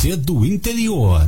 você do interior.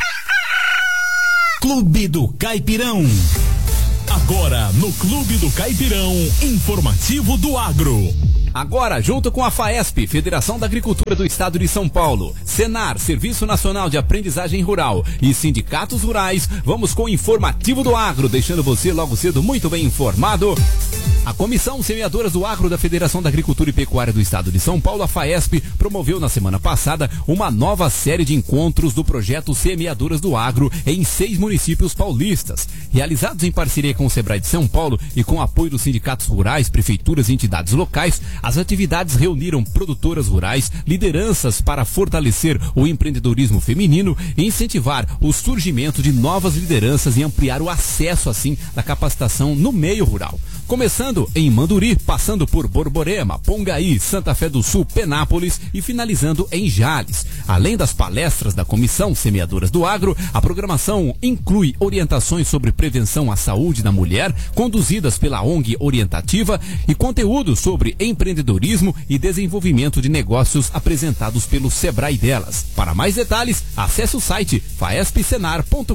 Clube do Caipirão. Agora no Clube do Caipirão, informativo do agro. Agora, junto com a FAESP, Federação da Agricultura do Estado de São Paulo, Senar, Serviço Nacional de Aprendizagem Rural e sindicatos rurais, vamos com o informativo do agro, deixando você logo cedo muito bem informado. A Comissão Semeadoras do Agro da Federação da Agricultura e Pecuária do Estado de São Paulo, a FAESP, promoveu na semana passada uma nova série de encontros do projeto Semeadoras do Agro em 6 municípios paulistas. Realizados em parceria com o Sebrae de São Paulo e com apoio dos sindicatos rurais, prefeituras e entidades locais, as atividades reuniram produtoras rurais, lideranças para fortalecer o empreendedorismo feminino e incentivar o surgimento de novas lideranças e ampliar o acesso, assim, da capacitação no meio rural. Começando em Manduri, passando por Borborema, Pongaí, Santa Fé do Sul, Penápolis e finalizando em Jales. Além das palestras da Comissão Semeadoras do Agro, a programação inclui orientações sobre prevenção à saúde da mulher, conduzidas pela ONG Orientativa, e conteúdo sobre empreendedorismo e desenvolvimento de negócios apresentados pelo Sebrae delas. Para mais detalhes, acesse o site faespsenar.com.br.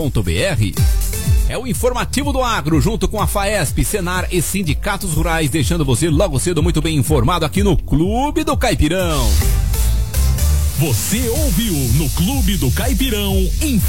É o informativo do agro, junto com a FAESP, Senar e sindicatos rurais, deixando você logo cedo muito bem informado aqui no Clube do Caipirão. Você ouviu no Clube do Caipirão